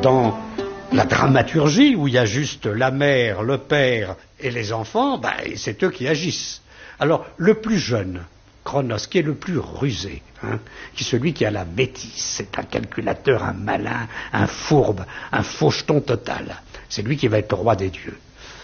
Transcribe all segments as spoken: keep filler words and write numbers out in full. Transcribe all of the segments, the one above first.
Dans la dramaturgie, où il y a juste la mère, le père et les enfants, ben, c'est eux qui agissent. Alors, le plus jeune, Cronos, qui est le plus rusé, hein, qui est celui qui a la bêtise, c'est un calculateur, un malin, un fourbe, un faucheton total. C'est lui qui va être roi des dieux.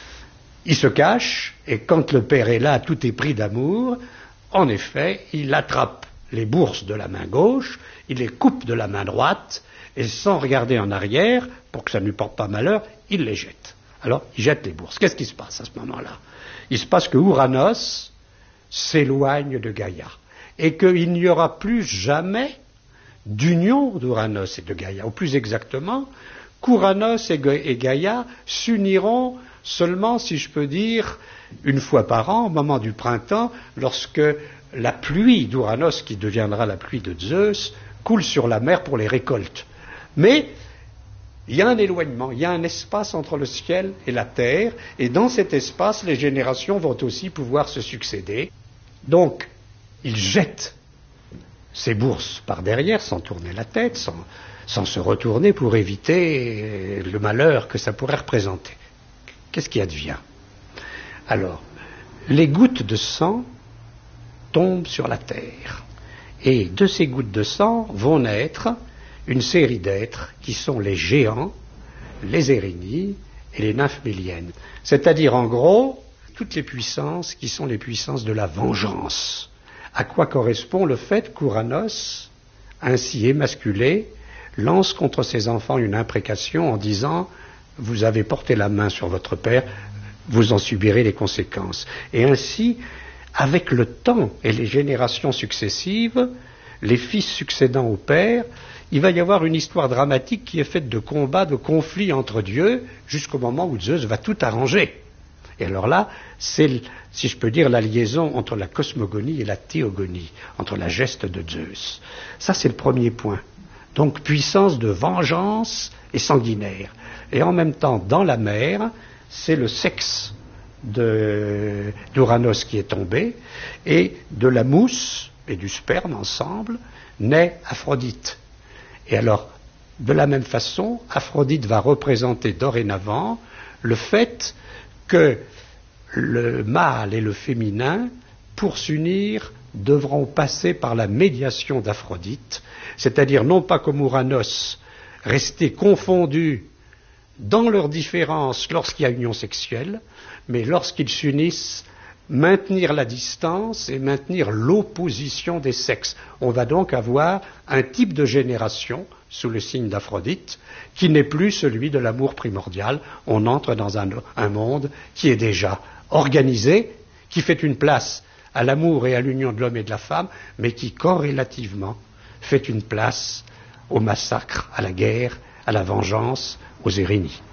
Il se cache, et quand le père est là, tout est pris d'amour. En effet, il attrape les bourses de la main gauche, il les coupe de la main droite, et sans regarder en arrière, pour que ça ne lui porte pas malheur, il les jette. Alors, il jette les bourses. Qu'est-ce qui se passe à ce moment-là? Il se passe que Ouranos s'éloigne de Gaïa, et qu'il n'y aura plus jamais d'union d'Ouranos et de Gaïa. Ou plus exactement, qu'Ouranos et Gaïa s'uniront seulement, si je peux dire, une fois par an, au moment du printemps, lorsque la pluie d'Ouranos, qui deviendra la pluie de Zeus, coule sur la mer pour les récoltes. Mais il y a un éloignement, il y a un espace entre le ciel et la terre, et dans cet espace, les générations vont aussi pouvoir se succéder. Donc, il jette ses bourses par derrière, sans tourner la tête, sans, sans se retourner pour éviter le malheur que ça pourrait représenter. Qu'est-ce qui advient? Alors, les gouttes de sang tombent sur la terre, et de ces gouttes de sang vont naître une série d'êtres qui sont les géants, les Érénies et les nymphes méliennes. C'est-à-dire, en gros, toutes les puissances qui sont les puissances de la vengeance. À quoi correspond le fait qu'Ouranos, ainsi émasculé, lance contre ses enfants une imprécation en disant « Vous avez porté la main sur votre père, vous en subirez les conséquences ». Et ainsi, avec le temps et les générations successives, les fils succédant au père, il va y avoir une histoire dramatique qui est faite de combats, de conflits entre dieux, jusqu'au moment où Zeus va tout arranger. Et alors là, c'est, si je peux dire, la liaison entre la cosmogonie et la théogonie, entre la geste de Zeus. Ça, c'est le premier point. Donc, puissance de vengeance et sanguinaire. Et en même temps, dans la mer, c'est le sexe de, d'Ouranos qui est tombé, et de la mousse et du sperme ensemble naît Aphrodite. Et alors, de la même façon, Aphrodite va représenter dorénavant le fait que le mâle et le féminin, pour s'unir, devront passer par la médiation d'Aphrodite, c'est-à-dire non pas comme Ouranos, rester confondus dans leurs différences lorsqu'il y a union sexuelle, mais lorsqu'ils s'unissent, maintenir la distance et maintenir l'opposition des sexes. On va donc avoir un type de génération sous le signe d'Aphrodite qui n'est plus celui de l'amour primordial. On entre dans un, un monde qui est déjà organisé, qui fait une place à l'amour et à l'union de l'homme et de la femme, mais qui corrélativement fait une place au massacre, à la guerre, à la vengeance, aux Érénies.